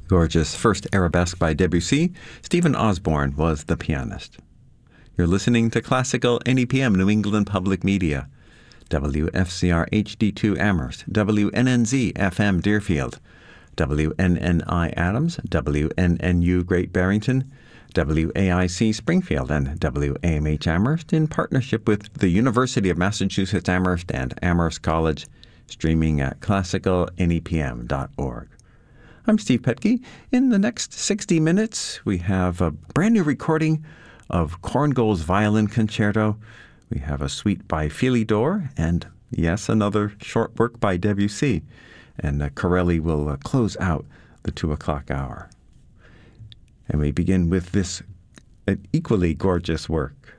Gorgeous first arabesque by Debussy. Stephen Osborne was the pianist. You're listening to Classical NEPM, New England Public Media. WFCR HD2 Amherst, WNNZ FM Deerfield, WNNI Adams, WNNU Great Barrington, WAIC Springfield, and WAMH Amherst in partnership with the University of Massachusetts Amherst and Amherst College, streaming at classicalnepm.org. I'm Steve Petke. In the next 60 minutes, we have a brand new recording of Korngold's Violin Concerto. We have a suite by Philidor, and yes, another short work by Debussy. And Corelli will close out the 2 o'clock hour. And we begin with this equally gorgeous work.